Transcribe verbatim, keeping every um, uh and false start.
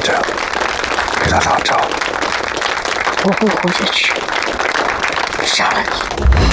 着，给他打招呼。 我会活下去，杀了你。